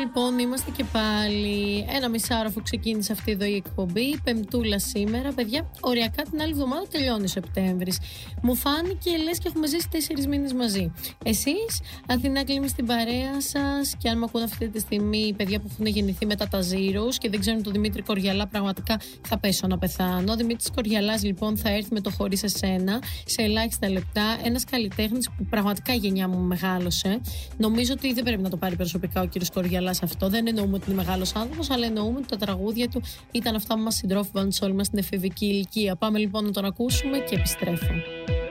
Λοιπόν, είμαστε και πάλι. Ένα μισάωρο αφού ξεκίνησε αυτή εδώ η εκπομπή. Πεμπτούλα σήμερα. Παιδιά, οριακά την άλλη εβδομάδα τελειώνει ο Σεπτέμβρης. Μου φάνηκε λες και έχουμε ζήσει 4 μήνες μαζί. Εσείς, Αθηνά Κλίμη, στην παρέα σας. Και αν με ακούνε αυτή τη στιγμή, παιδιά που έχουν γεννηθεί μετά τα Zeros και δεν ξέρουν τον Δημήτρη Κοριαλά, πραγματικά θα πέσω να πεθάνω. Ο Δημήτρης Κοριαλάς, λοιπόν, θα έρθει με το Χωρίς Εσένα σε ελάχιστα λεπτά. Ένας καλλιτέχνης που πραγματικά η γενιά μου μεγάλωσε. Νομίζω ότι δεν πρέπει να το πάρει προσωπικά ο κύριος Κοριαλάς αυτό. Δεν εννοούμε ότι είναι μεγάλος άνθρωπος, αλλά εννοούμε ότι τα τραγούδια του ήταν αυτά που μας συντρόφιβαν σε όλη μας την εφηβική ηλικία. Πάμε λοιπόν να τον ακούσουμε και επιστρέφω.